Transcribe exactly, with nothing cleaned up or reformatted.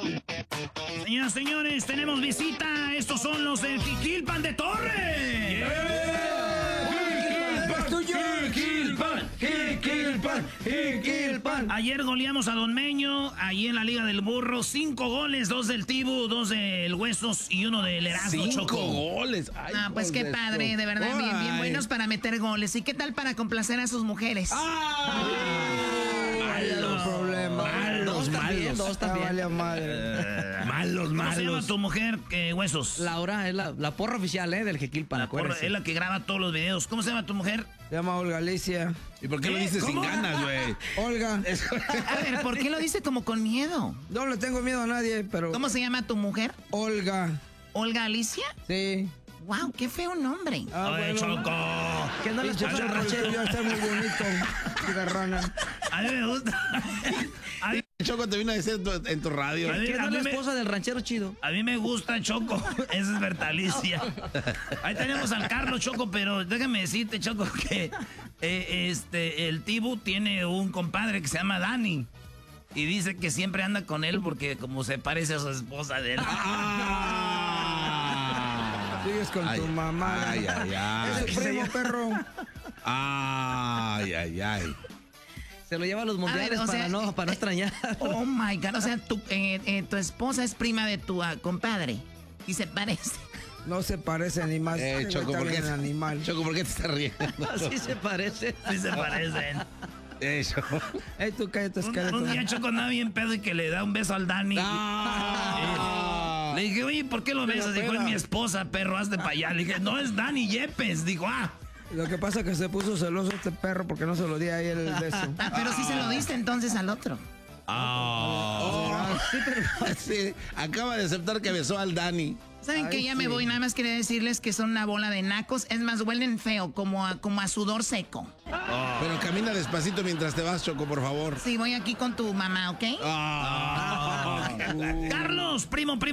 Señoras, señores, tenemos visita. Estos son los del Jiquilpan de Torre. Jiquilpan, Jiquilpan, Jiquilpan. Ayer goleamos a Don Meño, allí en la Liga del Burro. Cinco goles, dos del Tibu, dos del Huesos y uno del Erasmo. Cinco Choco. goles. Ay, Ah, pues qué padre, de verdad, bien, bien buenos para meter goles. ¿Y qué tal para complacer a sus mujeres? Malos problemas. Malos, malos. Dos también. Ah, madre. Malos, ¿Cómo se llama malos. tu mujer, eh, Huesos? Laura es la, la porra oficial, ¿eh? Del Jequilpan, La porra, acuérdense. es la que graba todos los videos. ¿Cómo se llama tu mujer? Se llama Olga Alicia. ¿Y por qué lo ¿Qué? dices sin ¿Cómo? ganas, güey? Olga. A ver, ¿por qué lo dice como con miedo? No le tengo miedo a nadie, pero... ¿Cómo se llama tu mujer? Olga. ¿Olga Alicia? Sí. Wow, qué feo nombre. Ah, Oye, bueno. Choco. ¿Qué no les Pinche pasa al perro, ranchero? yo está muy bonito. Chica rana. A mí me gusta. A mí, Choco te vino a decir en tu, en tu radio. A ver, ¿Qué no a es mí la me- esposa del ranchero chido? a mí me gusta Choco. Esa es Bertalicia. Ahí tenemos al Carlos, Choco, pero déjame decirte, Choco, que eh, este el Tibu tiene un compadre que se llama Dani. Y dice que siempre anda con él porque como se parece a su esposa de él. Ah. Sigues con Ay, tu mamá. Ay, ay, ay. Es el primo, perro. Ay, ay, ay. Se lo lleva a los mundiales ver, o para, sea, no, para no extrañar. Oh my God, o sea, tu, eh, eh, tu esposa es prima de tu ah, compadre. Y se parece. No se parece ni más. Eh, Está Choco, ¿por qué? bien animal. Choco, ¿por qué te estás riendo? Así se parece. Sí se parecen. Eh, Choco. Ey, tú cállate, Un, esqueleto. un día Choco andaba bien pedo y que le da un beso al Dani. Ah. Le dije, oye, ¿por qué lo besas? Dijo, es mi esposa, perro, hazte para allá. Le dije, no, es Dani Yepes. Dijo, ah. Lo que pasa es que se puso celoso este perro porque no se lo di a él el beso. Ah, pero sí se lo diste entonces al otro. Ah. Sí, pero Sí, acaba de aceptar que besó al Dani. ¿Saben Ay, que ya me sí. voy? Nada más quería decirles que son una bola de nacos. Es más, huelen feo, como a, como a sudor seco. Pero camina despacito mientras te vas, Choco, por favor. Sí, voy aquí con tu mamá, ¿ok? Ah. Carlos, primo, primo.